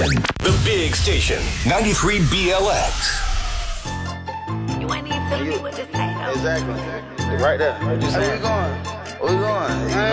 The big station, 93 BLX. You ain't even telling me what to say, though. Exactly. Right there. What you saying? Where we going? Where we going?